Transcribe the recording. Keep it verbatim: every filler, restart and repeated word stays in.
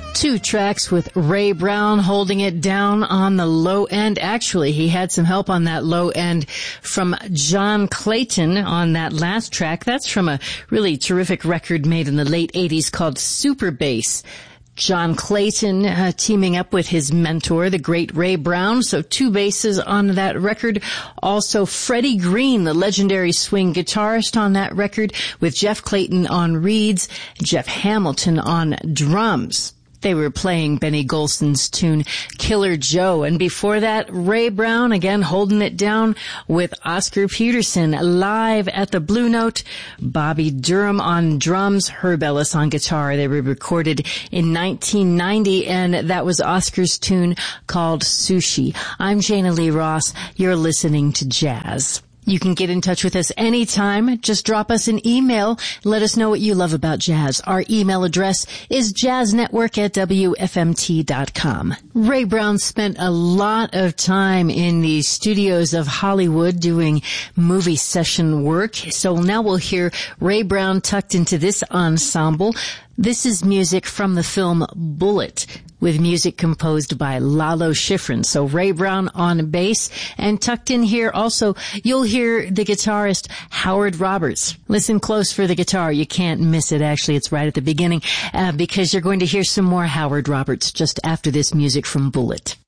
Two tracks with Ray Brown holding it down on the low end. Actually, he had some help on that low end from John Clayton on that last track. That's from a really terrific record made in the late eighties called Super Bass. John Clayton uh, teaming up with his mentor, the great Ray Brown. So two basses on that record. Also Freddie Green, the legendary swing guitarist on that record, with Jeff Clayton on reeds, Jeff Hamilton on drums. They were playing Benny Golson's tune Killer Joe. And before that, Ray Brown again holding it down with Oscar Peterson live at the Blue Note. Bobby Durham on drums, Herb Ellis on guitar. They were recorded in nineteen ninety, and that was Oscar's tune called Sushi. I'm Jana Lee Ross. You're listening to Jazz. You can get in touch with us anytime. Just drop us an email. Let us know what you love about jazz. Our email address is jazznetwork at w f m t dot com. Ray Brown spent a lot of time in the studios of Hollywood doing movie session work. So now we'll hear Ray Brown tucked into this ensemble. This is music from the film Bullitt, with music composed by Lalo Schifrin. So Ray Brown on bass, and tucked in here also, you'll hear the guitarist Howard Roberts. Listen close for the guitar. You can't miss it. Actually, it's right at the beginning, uh, because you're going to hear some more Howard Roberts just after this music from Bullitt.